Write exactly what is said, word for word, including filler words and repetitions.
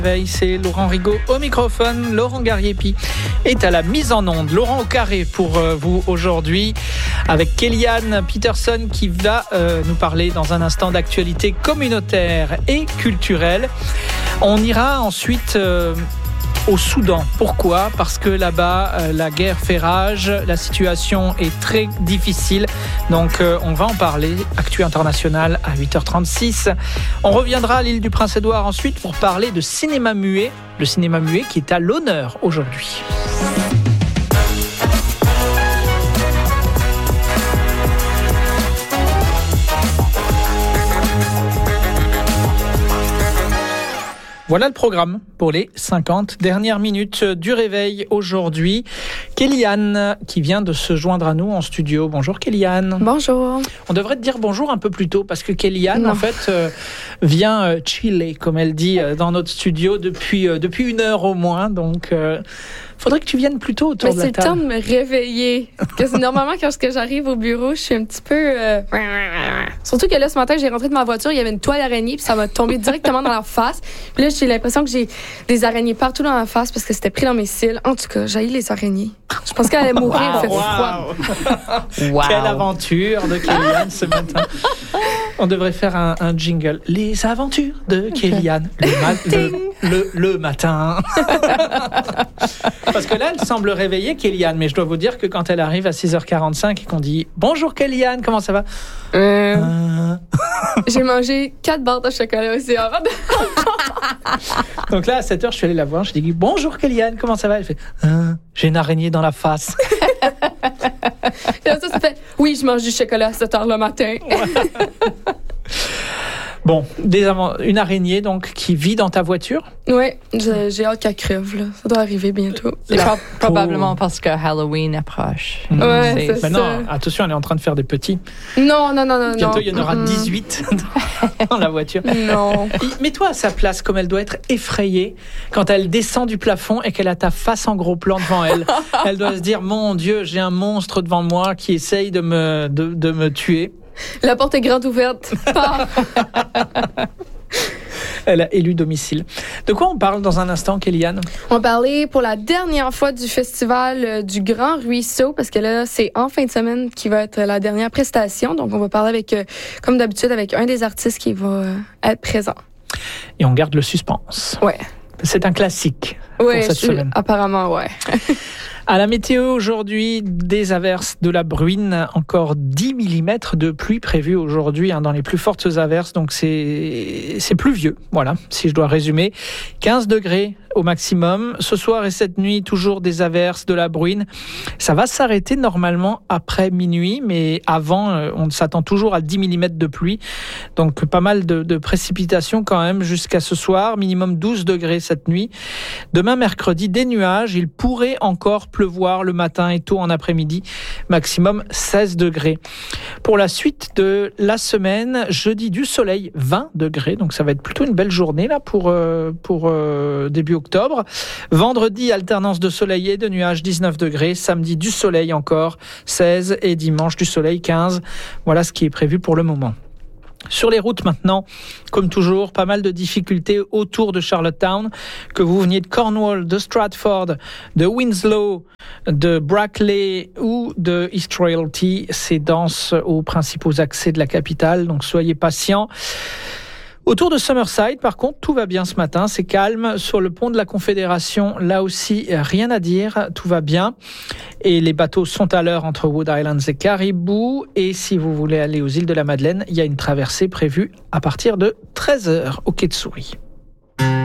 C'est Laurent Rigaud au microphone, Laurent Gariepi est à la mise en onde. Laurent au carré pour euh, vous aujourd'hui avec Kéliane Peterson qui va euh, nous parler dans un instant d'actualité communautaire et culturelle. On ira ensuite euh, au Soudan. Pourquoi ? Parce que là-bas, euh, la guerre fait rage, la situation est très difficile. Donc, euh, on va en parler. Actu international à huit heures trente-six. On reviendra à l'île du Prince-Édouard ensuite pour parler de cinéma muet. Le cinéma muet qui est à l'honneur aujourd'hui. Voilà le programme pour les cinquante dernières minutes du réveil aujourd'hui. Kéliane qui vient de se joindre à nous en studio. Bonjour Kéliane. Bonjour. On devrait te dire bonjour un peu plus tôt parce que Kéliane en fait euh, vient euh, chiller comme elle dit euh, dans notre studio depuis, euh, depuis une heure au moins. Donc euh, faudrait que tu viennes plus tôt autour Mais de la table. C'est le temps de me réveiller. Parce que normalement quand j'arrive au bureau, je suis un petit peu... Euh... Surtout que là ce matin j'ai rentré de ma voiture, il y avait une toile araignée puis ça m'a tombé directement dans la face. Puis là j'ai l'impression que j'ai des araignées partout dans la face parce que c'était pris dans mes cils. En tout cas, j'haïs les araignées. Je pense qu'elle allait mourir, wow, il fait wow. froid. Wow. Quelle aventure de Kéliane ce matin. On devrait faire un, un jingle. Les aventures de Kéliane. Le, ma- le, le, le matin. Parce que là, elle semble réveiller Kéliane. Mais je dois vous dire que quand elle arrive à six heures quarante-cinq et qu'on dit « Bonjour Kéliane, comment ça va ?» euh, euh... J'ai mangé quatre barres de chocolat aussi avant de... Donc là, à sept heures, je suis allée la voir. Je lui ai dit « Bonjour Kéliane, comment ça va ?» Elle fait euh, « J'ai une araignée dans la face. » Et là, ça, ça fait « Oui, je mange du chocolat à sept heures le matin. » Bon, des am- une araignée donc qui vit dans ta voiture. Oui, j'ai, j'ai hâte qu'elle crève. Là. Ça doit arriver bientôt. C'est pro- probablement parce que Halloween approche. Mmh. Ouais, c'est, c'est mais ça. Non, attention, elle est en train de faire des petits. Non, non, non, non. Bientôt, non. il y en aura mm-hmm. dix-huit dans la voiture. Non. Mets-toi à sa place, comme elle doit être effrayée quand elle descend du plafond et qu'elle a ta face en gros plan devant elle. Elle doit se dire, mon Dieu, j'ai un monstre devant moi qui essaye de me, de, de me tuer. La porte est grande ouverte. Pas. Elle a élu domicile. De quoi on parle dans un instant, Kéliane? On va parler pour la dernière fois du festival euh, du Grand Ruisseau, parce que là, c'est en fin de semaine qui va être la dernière prestation. Donc, on va parler avec, euh, comme d'habitude, avec un des artistes qui va euh, être présent. Et on garde le suspense. Ouais. C'est un classique pour Ouais, cette je, semaine. Apparemment, ouais. À la météo aujourd'hui, des averses, de la bruine, encore dix millimètres de pluie prévue aujourd'hui hein, dans les plus fortes averses. Donc c'est, c'est pluvieux, voilà, si je dois résumer. quinze degrés au maximum. Ce soir et cette nuit, toujours des averses, de la bruine. Ça va s'arrêter normalement après minuit, mais avant, on s'attend toujours à dix millimètres de pluie. Donc pas mal de, de précipitations quand même jusqu'à ce soir. Minimum douze degrés cette nuit. Demain, mercredi, des nuages. Il pourrait encore pleuvoir le matin et tôt en après-midi. Maximum seize degrés. Pour la suite de la semaine, jeudi du soleil, vingt degrés. Donc ça va être plutôt une belle journée là pour, euh, pour euh, début octobre. Vendredi, alternance de soleil et de nuages, dix-neuf degrés. Samedi, du soleil encore, seize. Et dimanche, du soleil, quinze. Voilà ce qui est prévu pour le moment. Sur les routes maintenant, comme toujours, pas mal de difficultés autour de Charlottetown. Que vous veniez de Cornwall, de Stratford, de Winslow, de Brackley ou de East Royalty, c'est dense aux principaux accès de la capitale, donc soyez patients. Autour de Summerside, par contre, tout va bien ce matin, c'est calme. Sur le pont de la Confédération, là aussi, rien à dire, tout va bien. Et les bateaux sont à l'heure entre Wood Islands et Caribou. Et si vous voulez aller aux îles de la Madeleine, il y a une traversée prévue à partir de treize heures au quai de Souris.